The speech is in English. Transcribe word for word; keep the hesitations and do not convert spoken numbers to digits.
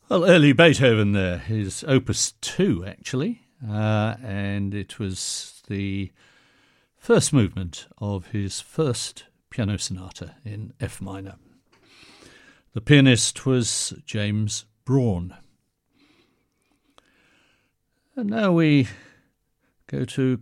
Well, early Beethoven there, his Opus two, actually, uh, and it was the first movement of his first piano sonata in F minor. The pianist was James Braun. And now we go to